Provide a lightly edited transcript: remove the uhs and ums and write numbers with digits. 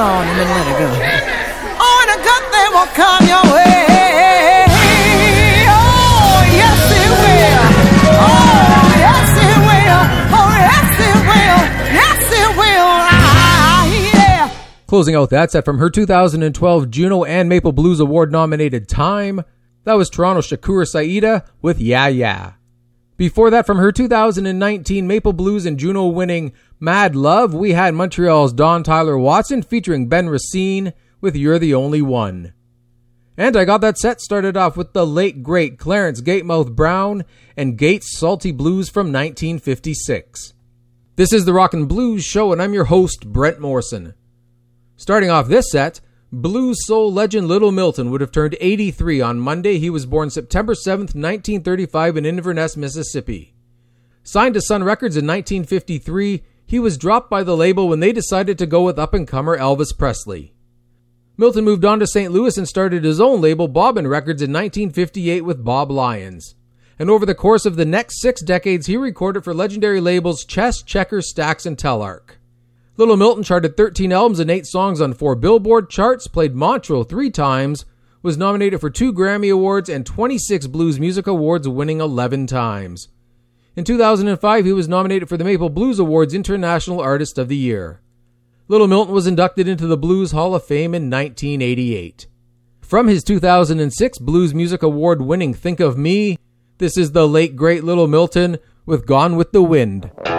on and then let it go. Oh, and a good thing will come your way. Oh, yes it will. Oh, yes it will. Oh, yes it will. Yes it will. Yeah. Closing out that set from her 2012 Juno and Maple Blues Award nominated Time, that was Toronto's Shakura Saida with Yeah Yeah. Before that, from her 2019 Maple Blues and Juno winning Mad Love, we had Montreal's Don Tyler Watson featuring Ben Racine with You're the Only One. And I got that set started off with the late great Clarence Gatemouth Brown and Gates Salty Blues from 1956. This is the Rockin' Blues Show, and I'm your host, Brent Morrison. Starting off this set, blues soul legend Little Milton would have turned 83 on Monday. He was born September 7th, 1935 in Inverness, Mississippi. Signed to Sun Records in 1953, he was dropped by the label when they decided to go with up-and-comer Elvis Presley. Milton moved on to St. Louis and started his own label, Bobbin Records, in 1958 with Bob Lyons. And over the course of the next 6 decades, he recorded for legendary labels Chess, Checkers, Stax, and Telarc. Little Milton charted 13 albums and 8 songs on 4 Billboard charts, played Montreux 3 times, was nominated for 2 Grammy Awards and 26 Blues Music Awards, winning 11 times. In 2005, he was nominated for the Maple Blues Awards International Artist of the Year. Little Milton was inducted into the Blues Hall of Fame in 1988. From his 2006 Blues Music Award winning Think of Me, this is the late great Little Milton with Gone with the Wind.